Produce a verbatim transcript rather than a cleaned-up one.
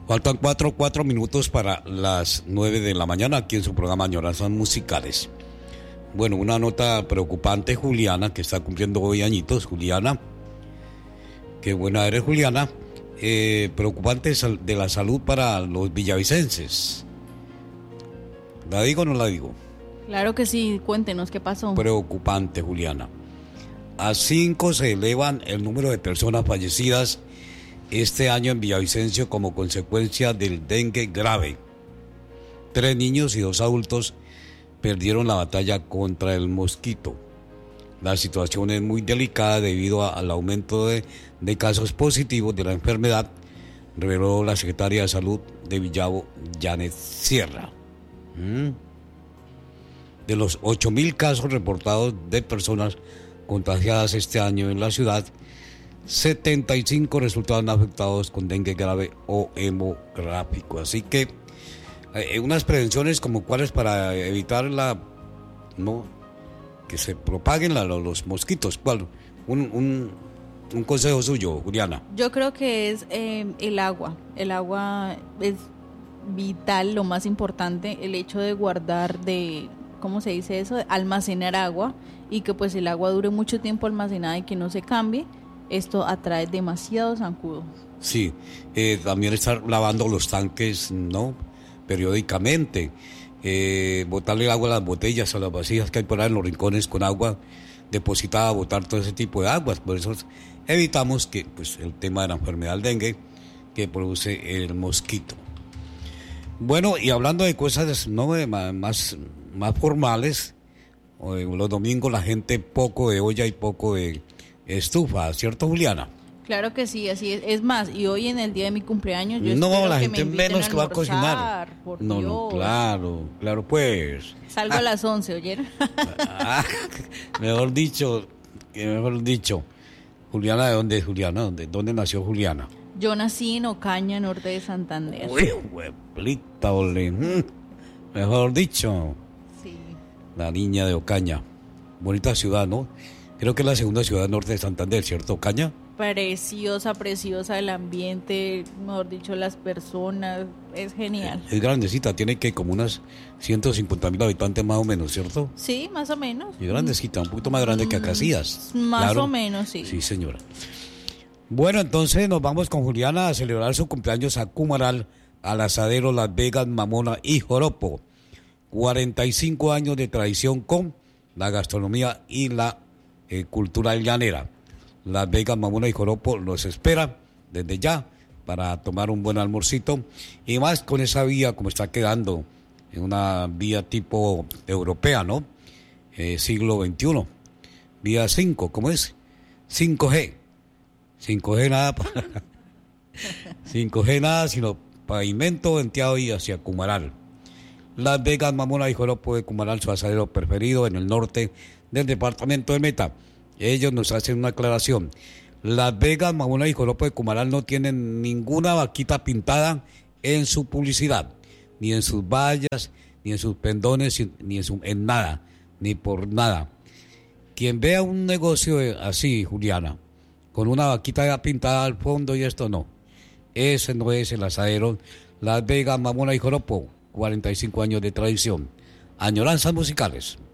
Faltan cuatro, cuatro minutos para las nueve de la mañana aquí en su programa Añoranzas Musicales. Bueno, una nota preocupante, Juliana, que está cumpliendo hoy añitos. Juliana, qué buena eres, Juliana. Eh, preocupante de la salud para los villavicenses. ¿La digo o no la digo? Claro que sí, cuéntenos qué pasó. Preocupante, Juliana. A cinco se elevan el número de personas fallecidas este año en Villavicencio como consecuencia del dengue grave. Tres niños y dos adultos perdieron la batalla contra el mosquito. La situación es muy delicada debido a, al aumento de, de casos positivos de la enfermedad, reveló la secretaria de Salud de Villavo, Janet Sierra. ¿Mm? De los ocho mil casos reportados de personas contagiadas este año en la ciudad, setenta y cinco resultaron afectados con dengue grave o hemográfico. Así que eh, unas prevenciones como cuáles para evitar la no que se propaguen la, los mosquitos. ¿Cuál? Un, un, un consejo suyo, Juliana. Yo creo que es eh, el agua. El agua es vital, lo más importante, el hecho de guardar, de, ¿cómo se dice eso? De almacenar agua y que pues el agua dure mucho tiempo almacenada y que no se cambie. Esto atrae demasiado zancudo. Sí, eh, también estar lavando los tanques, ¿no? Periódicamente. Eh, botarle agua a las botellas, a las vasijas que hay por ahí en los rincones con agua depositada, botar todo ese tipo de aguas. Por eso evitamos que, pues, el tema de la enfermedad del dengue que produce el mosquito. Bueno, y hablando de cosas, ¿no? más, más formales, los domingos la gente poco de olla y poco de estufa, ¿cierto, Juliana? Claro que sí, así es. Es más, y hoy en el día de mi cumpleaños yo no, la que gente me menos a que va a cocinar. Por no, Dios. no, claro, claro pues. Salgo ah. a las once, ¿oyeron? ah, mejor dicho, mejor dicho. Juliana, ¿de dónde es Juliana? ¿Dónde, dónde nació Juliana? Yo nací en Ocaña, norte de Santander. Uy, hueplita, ole. Mm, mejor dicho. Sí. La niña de Ocaña. Bonita ciudad, ¿no? Creo que es la segunda ciudad norte de Santander, ¿cierto, Ocaña? Preciosa, preciosa el ambiente, mejor dicho, las personas, es genial. Es grandecita, tiene que como unas ciento cincuenta mil habitantes más o menos, ¿cierto? Sí, más o menos. Y grandecita, un poquito más grande que Acacias. Más claro. o menos, sí. Sí, señora. Bueno, entonces nos vamos con Juliana a celebrar su cumpleaños a Cumaral, al asadero Las Vegas, Mamona y Joropo. cuarenta y cinco años de tradición con la gastronomía y la eh, cultura llanera. Las Vegas, Mamona y Joropo los espera desde ya para tomar un buen almuercito y más con esa vía como está quedando, en una vía tipo europea, ¿no? Eh, siglo veintiuno, vía cinco, ¿cómo es? cinco G, cinco G nada, para... cinco G nada, sino pavimento venteado y hacia Cumaral. Las Vegas, Mamona y Joropo de Cumaral, su asadero preferido en el norte del departamento de Meta. Ellos nos hacen una aclaración. Las Vegas, Mamona y Joropo de Cumaral no tienen ninguna vaquita pintada en su publicidad, ni en sus vallas, ni en sus pendones, ni en, su, en nada, ni por nada. Quien vea un negocio así, Juliana, con una vaquita pintada al fondo y esto no, ese no es el asadero Las Vegas, Mamona y Joropo, cuarenta y cinco años de tradición. Añoranzas musicales.